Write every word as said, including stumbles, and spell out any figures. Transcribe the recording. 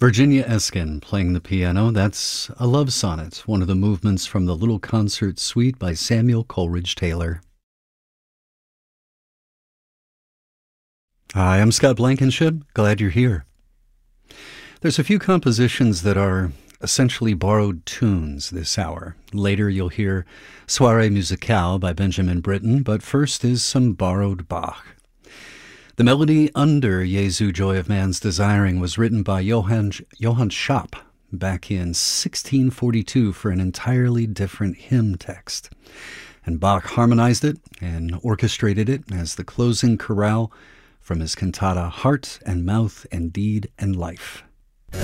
Virginia Eskin playing the piano. That's a love sonnet, one of the movements from the Little Concert Suite by Samuel Coleridge Taylor. Hi, I'm Scott Blankenship. Glad you're here. There's a few compositions that are essentially borrowed tunes this hour. Later you'll hear Soirée Musicale by Benjamin Britten, but first is some borrowed Bach. The melody under Jesu Joy of Man's Desiring was written by Johann, Johann Schaap back in sixteen forty-two for an entirely different hymn text. And Bach harmonized it and orchestrated it as the closing chorale from his cantata Heart and Mouth and Deed and Life.